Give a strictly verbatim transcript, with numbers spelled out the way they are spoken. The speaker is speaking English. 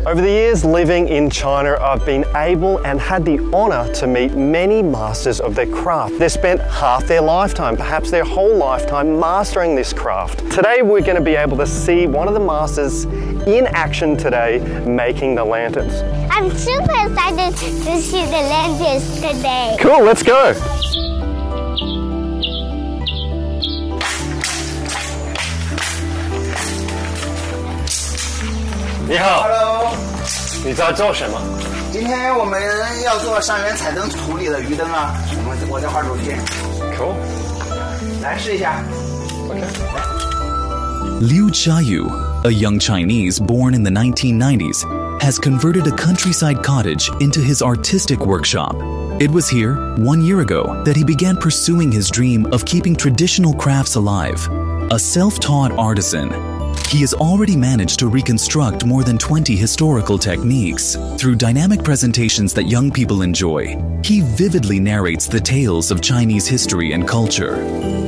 Over the years living in China, I've been able and had the honor to meet many masters of their craft. They've spent half their lifetime, perhaps their whole lifetime, mastering this craft. Today we're going to be able to see one of the masters in action today making the lanterns. I'm super excited to see the lanterns today. Cool, let's go. Ni hao. Hello， 你在做什么？ 今天我们要做上元彩灯图里的鱼灯啊，我们我在画主题。 Cool。 来试一下。 Okay。 Liu Xiaoyu, a young Chinese born in the nineteen nineties, has converted a countryside cottage into his artistic workshop. It was here, one year ago, that he began pursuing his dream of keeping traditional crafts alive. A self-taught artisan, he has already managed to reconstruct more than twenty historical techniques. Through dynamic presentations that young people enjoy, he vividly narrates the tales of Chinese history and culture.